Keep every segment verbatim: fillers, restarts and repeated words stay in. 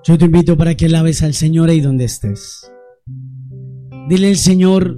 Yo te invito para que alabes al Señor ahí donde estés. Dile al Señor: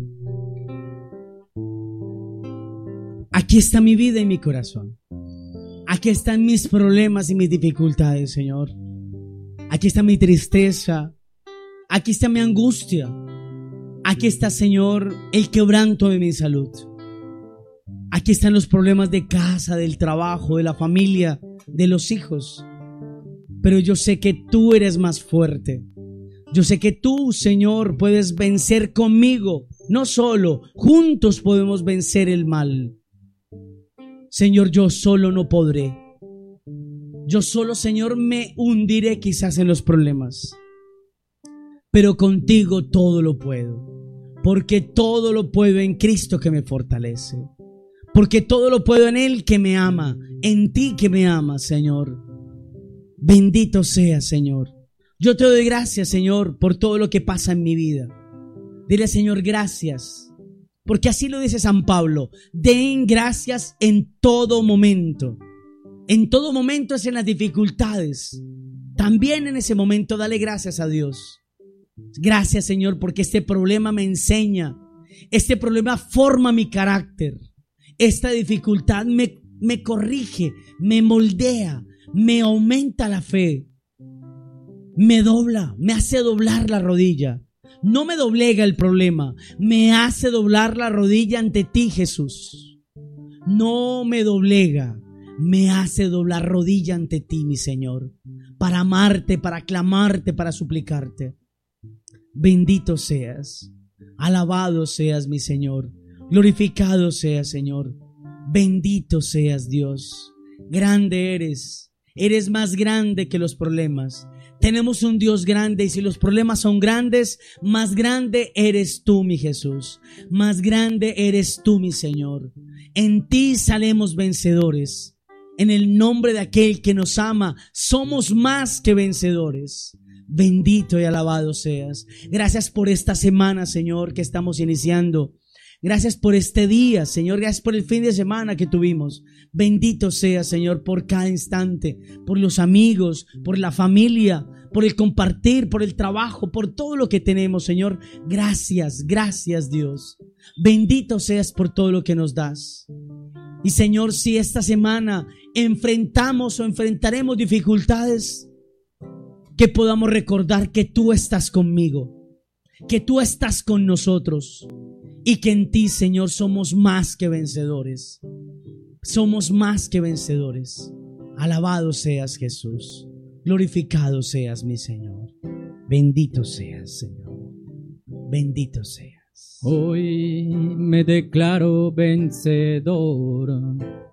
aquí está mi vida y mi corazón. Aquí están mis problemas y mis dificultades, Señor. Aquí está mi tristeza. Aquí está mi angustia. Aquí está, Señor, el quebranto de mi salud. Aquí están los problemas de casa, del trabajo, de la familia, de los hijos. Pero yo sé que tú eres más fuerte. Yo sé que tú, Señor, puedes vencer conmigo. No solo, juntos podemos vencer el mal. Señor, yo solo no podré. Yo solo, Señor, me hundiré quizás en los problemas. Pero contigo todo lo puedo. Porque todo lo puedo en Cristo que me fortalece. Porque todo lo puedo en Él que me ama. En ti que me amas, Señor. Bendito seas, Señor. Yo te doy gracias, Señor, por todo lo que pasa en mi vida. Dile, Señor, gracias. Porque así lo dice San Pablo: den gracias en todo momento. En todo momento es en las dificultades. También en ese momento dale gracias a Dios. Gracias, Señor, porque este problema me enseña. Este problema forma mi carácter. Esta dificultad me, me corrige, me moldea, me aumenta la fe. Me dobla, me hace doblar la rodilla. No me doblega el problema, me hace doblar la rodilla ante ti, Jesús. No me doblega, me hace doblar rodilla ante ti, mi Señor, para amarte, para clamarte, para suplicarte. Bendito seas, alabado seas, mi Señor, glorificado seas, Señor. Bendito seas, Dios. Grande eres, eres más grande que los problemas. Tenemos un Dios grande, y si los problemas son grandes, más grande eres tú, mi Jesús. Más grande eres tú, mi Señor. En ti salemos vencedores. En el nombre de aquel que nos ama, somos más que vencedores. Bendito y alabado seas. Gracias por esta semana, Señor, que estamos iniciando. Gracias por este día, Señor. Gracias por el fin de semana que tuvimos. Bendito sea, Señor, por cada instante, por los amigos, por la familia, por el compartir, por el trabajo, por todo lo que tenemos, Señor. Gracias, gracias, Dios. Bendito seas por todo lo que nos das. Y, Señor, si esta semana enfrentamos o enfrentaremos dificultades, que podamos recordar que tú estás conmigo, que tú estás con nosotros. Y que en ti, Señor, somos más que vencedores. Somos más que vencedores. Alabado seas, Jesús. Glorificado seas, mi Señor. Bendito seas, Señor. Bendito seas. Hoy me declaro vencedor.